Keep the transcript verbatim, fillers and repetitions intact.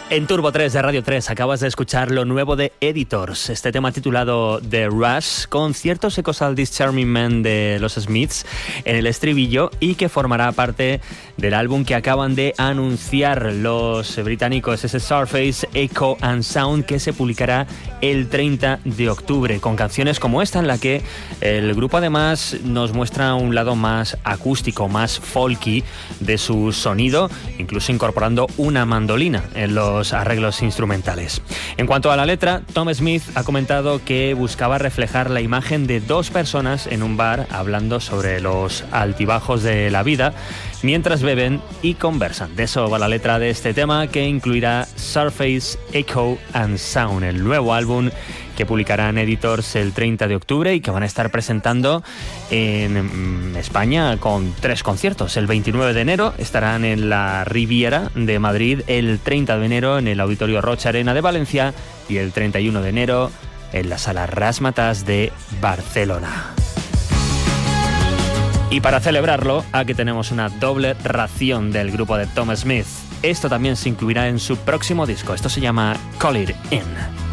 En Turbo tres de Radio tres acabas de escuchar lo nuevo de Editors, este tema titulado The Rush, con ciertos ecos al This Charming Man de los Smiths en el estribillo y que formará parte del álbum que acaban de anunciar los británicos, ese Surface, Echo and Sound, que se publicará el treinta de octubre, con canciones como esta en la que el grupo además nos muestra un lado más acústico, más folky de su sonido, incluso incorporando una mandolina en los arreglos instrumentales. En cuanto a la letra, Tom Smith ha comentado que buscaba reflejar la imagen de dos personas en un bar hablando sobre los altibajos de la vida mientras beben y conversan. De eso va la letra de este tema, que incluirá Surface, Echo and Sound, el nuevo álbum que publicarán Editors el treinta de octubre y que van a estar presentando en España con tres conciertos. El veintinueve de enero estarán en la Riviera de Madrid, el treinta de enero en el Auditorio Rocha Arena de Valencia y el treinta y uno de enero en la Sala Razzmatazz de Barcelona. Y para celebrarlo, aquí tenemos una doble ración del grupo de Tom Smith. Esto también se incluirá en su próximo disco. Esto se llama Call It In.